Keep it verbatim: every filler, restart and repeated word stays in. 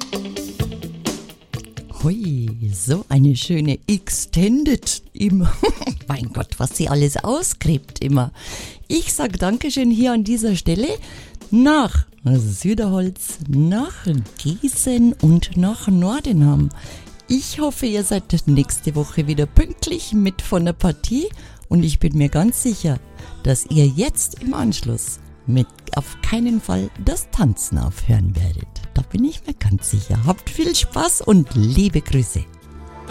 Hui, so eine schöne Extended immer. Mein Gott, was sie alles ausgräbt immer. Ich sag Dankeschön hier an dieser Stelle nach Süderholz, nach Gießen und nach Nordenham. Ich hoffe, ihr seid nächste Woche wieder pünktlich mit von der Partie und ich bin mir ganz sicher, dass ihr jetzt im Anschluss mit auf keinen Fall das Tanzen aufhören werdet. Da bin ich mir ganz sicher. Habt viel Spaß und liebe Grüße.